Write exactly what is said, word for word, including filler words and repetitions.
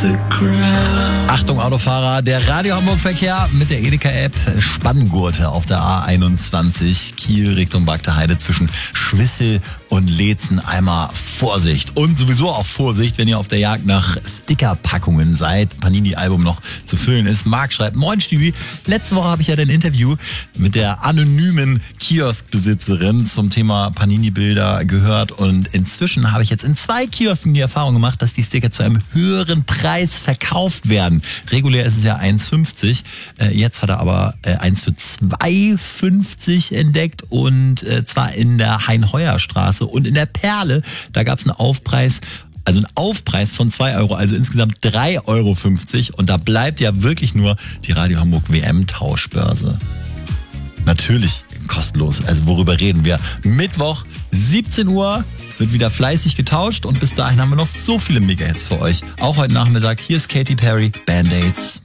Achtung Autofahrer, der Radio Hamburg Verkehr mit der Edeka-App. Spanngurte auf der A einundzwanzig Kiel Richtung Bagdeheide zwischen Schwissel und Leetzen. Einmal Vorsicht und sowieso auch Vorsicht, wenn ihr auf der Jagd nach Stickerpackungen seid. Panini-Album noch zu füllen ist. Marc schreibt, moin Stübi, letzte Woche habe ich ja ein Interview mit der anonymen Kioskbesitzerin zum Thema Panini-Bilder gehört und inzwischen habe ich jetzt in zwei Kiosken die Erfahrung gemacht, dass die Sticker zu einem höheren Preis verkauft werden. Regulär ist es ja eins fünfzig, jetzt hat er aber eins für zwei fünfzig entdeckt und zwar in der Hein-Heuer-Straße und in der Perle, da gab es einen Aufpreis, also einen Aufpreis von zwei Euro, also insgesamt drei Euro fünfzig und da bleibt ja wirklich nur die Radio Hamburg W M-Tauschbörse. Natürlich kostenlos, also worüber reden wir? Mittwoch, siebzehn Uhr, wird wieder fleißig getauscht und bis dahin haben wir noch so viele Mega-Hits für euch. Auch heute Nachmittag, hier ist Katy Perry, Band-Aids.